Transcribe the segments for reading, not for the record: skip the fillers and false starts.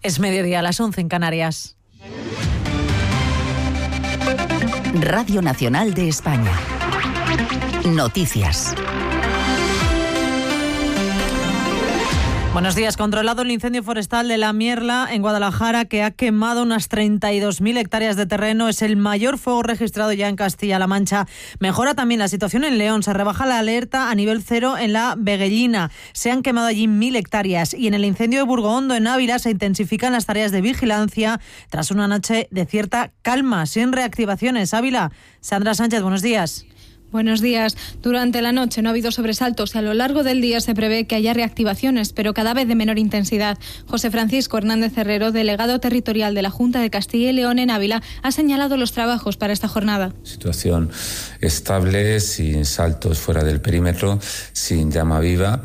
Es mediodía, a las 11 en Canarias. Radio Nacional de España. Noticias. Buenos días. Controlado el incendio forestal de La Mierla en Guadalajara, que ha quemado unas 32.000 hectáreas de terreno. Es el mayor fuego registrado ya en Castilla-La Mancha. Mejora también la situación en León. Se rebaja la alerta a nivel 0 en la Veguellina. Se han quemado allí 1.000 hectáreas. Y en el incendio de Burgohondo, en Ávila, se intensifican las tareas de vigilancia tras una noche de cierta calma, sin reactivaciones. Ávila, Sandra Sánchez, buenos días. Buenos días. Durante la noche no ha habido sobresaltos y a lo largo del día se prevé que haya reactivaciones, pero cada vez de menor intensidad. José Francisco Hernández Herrero, delegado territorial de la Junta de Castilla y León en Ávila, ha señalado los trabajos para esta jornada. Situación estable, sin saltos fuera del perímetro, sin llama viva.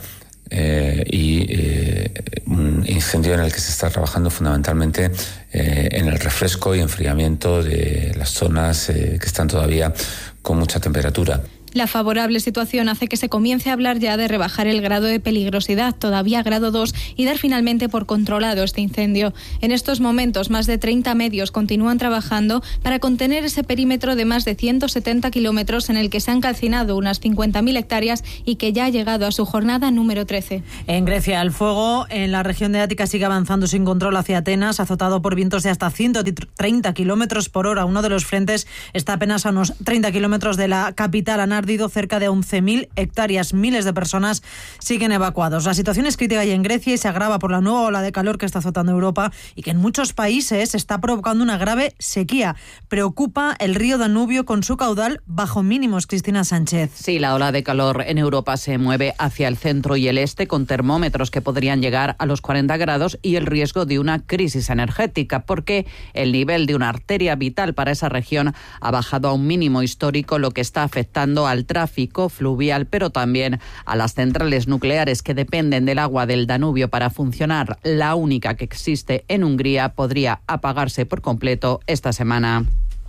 Un incendio en el que se está trabajando fundamentalmente en el refresco y enfriamiento de las zonas que están todavía con mucha temperatura. La favorable situación hace que se comience a hablar ya de rebajar el grado de peligrosidad, todavía grado 2, y dar finalmente por controlado este incendio. En estos momentos, más de 30 medios continúan trabajando para contener ese perímetro de más de 170 kilómetros en el que se han calcinado unas 50.000 hectáreas y que ya ha llegado a su jornada número 13. En Grecia, el fuego en la región de Ática sigue avanzando sin control hacia Atenas, azotado por vientos de hasta 130 kilómetros por hora. Uno de los frentes está apenas a unos 30 kilómetros de la capital. Han ardido cerca de 11.000 hectáreas. Miles de personas siguen evacuados. La situación es crítica ya en Grecia y se agrava por la nueva ola de calor que está azotando Europa y que en muchos países está provocando una grave sequía. Preocupa el río Danubio con su caudal bajo mínimos. Cristina Sánchez. Sí, la ola de calor en Europa se mueve hacia el centro y el este con termómetros que podrían llegar a los 40 grados y el riesgo de una crisis energética porque el nivel de una arteria vital para esa región ha bajado a un mínimo histórico, lo que está afectando al tráfico fluvial, pero también a las centrales nucleares que dependen del agua del Danubio para funcionar. La única que existe en Hungría podría apagarse por completo esta semana.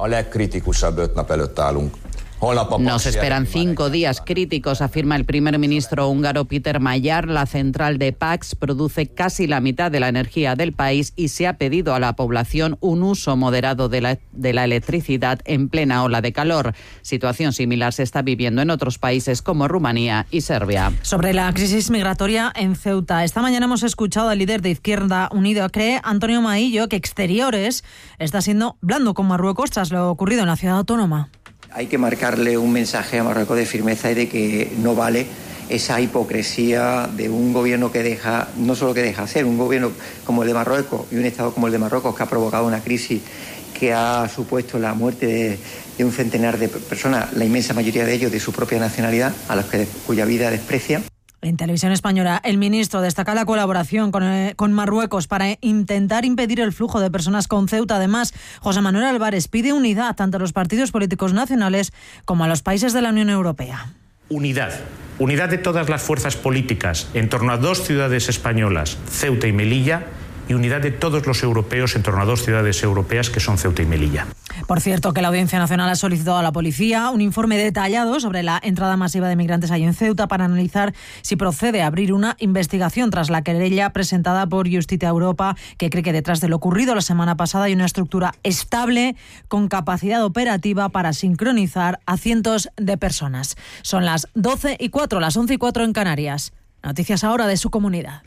Nos esperan 5 días críticos, afirma el primer ministro húngaro Péter Magyar. La central de Paks produce casi la mitad de la energía del país y se ha pedido a la población un uso moderado de la electricidad en plena ola de calor. Situación similar se está viviendo en otros países como Rumanía y Serbia. Sobre la crisis migratoria en Ceuta, esta mañana hemos escuchado al líder de Izquierda Unida, cree Antonio Maillo, que Exteriores está siendo blando con Marruecos tras lo ocurrido en la ciudad autónoma. Hay que marcarle un mensaje a Marruecos de firmeza y de que no vale esa hipocresía de un gobierno que deja, no solo que deja hacer, un gobierno como el de Marruecos y un Estado como el de Marruecos que ha provocado una crisis que ha supuesto la muerte de un centenar de personas, la inmensa mayoría de ellos de su propia nacionalidad, a los que cuya vida desprecia. En Televisión Española, el ministro destaca la colaboración con Marruecos para intentar impedir el flujo de personas con Ceuta. Además, José Manuel Álvarez pide unidad tanto a los partidos políticos nacionales como a los países de la Unión Europea. Unidad de todas las fuerzas políticas en torno a 2 ciudades españolas, Ceuta y Melilla, y unidad de todos los europeos en torno a 2 ciudades europeas que son Ceuta y Melilla. Por cierto, que la Audiencia Nacional ha solicitado a la policía un informe detallado sobre la entrada masiva de migrantes allí en Ceuta para analizar si procede a abrir una investigación tras la querella presentada por Justicia Europa, que cree que detrás de lo ocurrido la semana pasada hay una estructura estable con capacidad operativa para sincronizar a cientos de personas. Son las 12:04, las 11:04 en Canarias. Noticias ahora de su comunidad.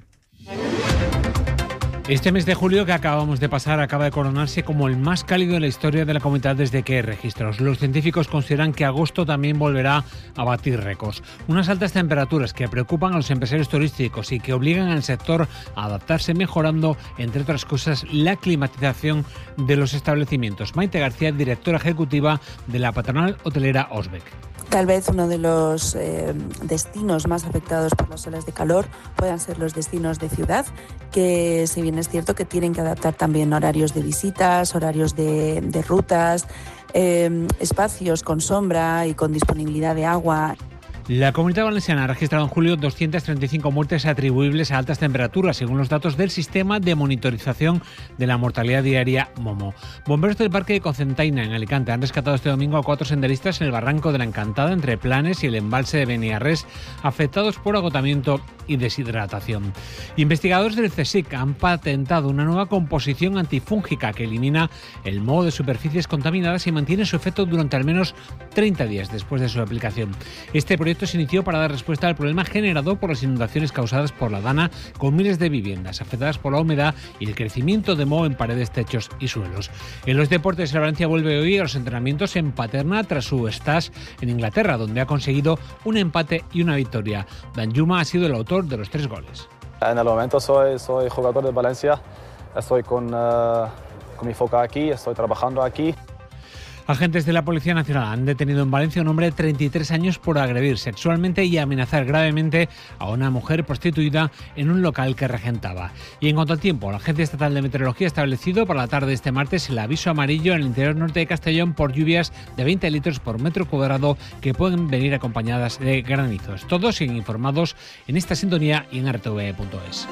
Este mes de julio que acabamos de pasar acaba de coronarse como el más cálido de la historia de la comunidad desde que hay registros. Los científicos consideran que agosto también volverá a batir récords. Unas altas temperaturas que preocupan a los empresarios turísticos y que obligan al sector a adaptarse mejorando, entre otras cosas, la climatización de los establecimientos. Maite García, directora ejecutiva de la patronal hotelera Osbeck. Tal vez uno de los destinos más afectados por las olas de calor puedan ser los destinos de ciudad, que si bien es cierto que tienen que adaptar también horarios de visitas, horarios de rutas, espacios con sombra y con disponibilidad de agua. La Comunidad Valenciana ha registrado en julio 235 muertes atribuibles a altas temperaturas, según los datos del Sistema de Monitorización de la Mortalidad Diaria MOMO. Bomberos del Parque de Cocentaina, en Alicante, han rescatado este domingo a 4 senderistas en el barranco de la Encantada, entre Planes y el embalse de Beniarrés, afectados por agotamiento y deshidratación. Investigadores del CSIC han patentado una nueva composición antifúngica que elimina el moho de superficies contaminadas y mantiene su efecto durante al menos 30 días después de su aplicación. Este proyecto se inició para dar respuesta al problema generado por las inundaciones causadas por la Dana, con miles de viviendas afectadas por la humedad y el crecimiento de moho en paredes, techos y suelos. En los deportes, el Valencia vuelve hoy a los entrenamientos en Paterna tras su stage en Inglaterra, donde ha conseguido un empate y una victoria. Danjuma ha sido el autor de los 3 goles. En el momento soy jugador de Valencia, estoy con mi foco aquí, estoy trabajando aquí. Agentes de la Policía Nacional han detenido en Valencia a un hombre de 33 años por agredir sexualmente y amenazar gravemente a una mujer prostituida en un local que regentaba. Y en cuanto al tiempo, la Agencia Estatal de Meteorología ha establecido para la tarde de este martes el aviso amarillo en el interior norte de Castellón por lluvias de 20 litros por metro cuadrado que pueden venir acompañadas de granizos. Todos siguen informados en esta sintonía y en rtve.es.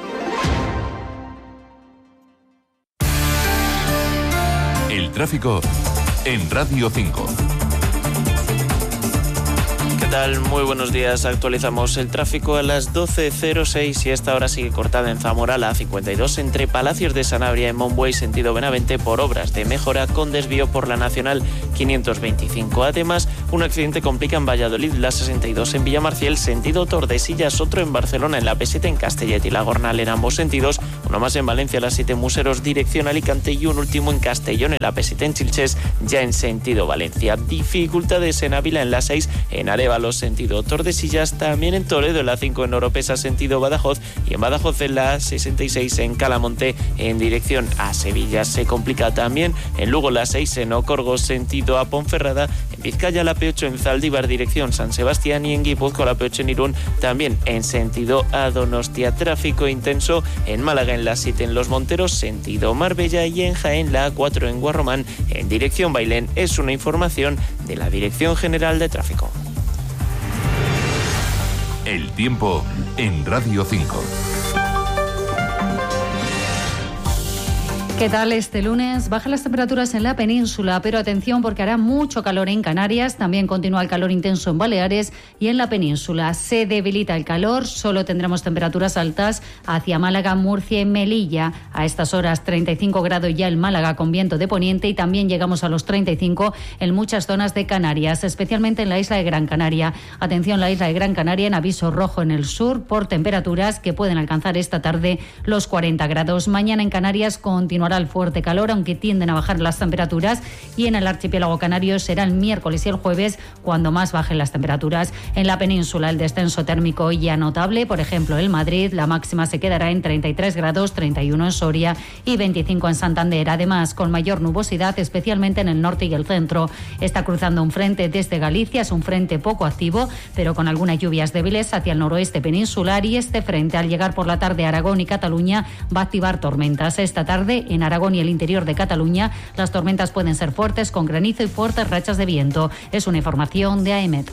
El tráfico en Radio 5. ¿Qué tal? Muy buenos días. Actualizamos el tráfico a las 12:06 y esta hora sigue cortada en Zamora la A52 entre Palacios de Sanabria y Monbuey sentido Benavente por obras de mejora con desvío por la Nacional 525. Además, un accidente complica en Valladolid la 62 en Villamarciel sentido Tordesillas, otro en Barcelona en la P7 en Castellet y la Gornal en ambos sentidos, uno más en Valencia la 7 Museros dirección Alicante y un último en Castellón en la P7 en Chilches ya en sentido Valencia. Dificultades en Ávila en la 6 en Arévalo sentido Tordesillas, también en Toledo en la 5 en Oropesa sentido Badajoz y en Badajoz en la 66 en Calamonte en dirección a Sevilla. Se complica también en Lugo la 6 en Ocorgo sentido a Ponferrada, en Vizcaya la P8 en Zaldívar dirección San Sebastián y en Guipúzcoa la P8 en Irún también en sentido a Donostia. Tráfico intenso en Málaga en la 7 en Los Monteros sentido Marbella y en Jaén la A4 en Guarromán en dirección Bailén. Es una información de la Dirección General de Tráfico. El tiempo en Radio 5. ¿Qué tal este lunes? Bajan las temperaturas en la península, pero atención porque hará mucho calor en Canarias, también continúa el calor intenso en Baleares y en la península. Se debilita el calor, solo tendremos temperaturas altas hacia Málaga, Murcia y Melilla. A estas horas 35 grados ya en Málaga con viento de poniente y también llegamos a los 35 en muchas zonas de Canarias, especialmente en la isla de Gran Canaria. Atención, la isla de Gran Canaria en aviso rojo en el sur por temperaturas que pueden alcanzar esta tarde los 40 grados. Mañana en Canarias continuará el fuerte calor, aunque tienden a bajar las temperaturas, y en el archipiélago canario será el miércoles y el jueves cuando más bajen las temperaturas. En la península el descenso térmico ya notable, por ejemplo en Madrid la máxima se quedará en 33 grados, 31 en Soria y 25 en Santander, además con mayor nubosidad especialmente en el norte y el centro. Está cruzando un frente desde Galicia, es un frente poco activo pero con algunas lluvias débiles hacia el noroeste peninsular, y este frente al llegar por la tarde a Aragón y Cataluña va a activar tormentas. Esta tarde en Aragón y el interior de Cataluña las tormentas pueden ser fuertes con granizo y fuertes rachas de viento. Es una información de AEMET.